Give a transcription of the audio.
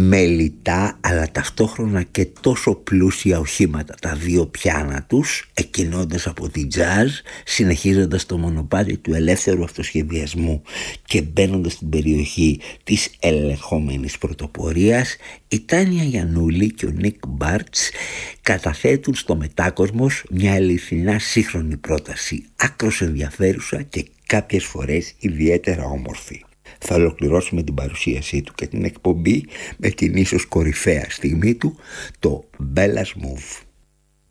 με λιτά αλλά ταυτόχρονα και τόσο πλούσια οχήματα, τα δύο πιάνα τους, εκκινώντας από την jazz, συνεχίζοντας το μονοπάτι του ελεύθερου αυτοσχεδιασμού και μπαίνοντας στην περιοχή της ελεγχόμενης πρωτοπορίας, η Τάνια Γιαννούλη και ο Νίκ Μπάρτς καταθέτουν στο Μετάκοσμος μια αληθινά σύγχρονη πρόταση, άκρως ενδιαφέρουσα και κάποιες φορές ιδιαίτερα όμορφη. Θα ολοκληρώσουμε την παρουσίασή του και την εκπομπή με την ίσως κορυφαία στιγμή του, το Bella's Move.